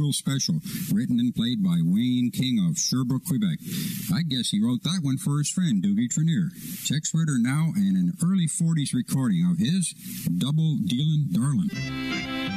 Real Special, written and played by Wayne King of Sherbrooke, Quebec. I guess he wrote that one for his friend, Doogie Trenier. Tex Ritter now and an early 40s recording of his Double Dealin' Darlin'.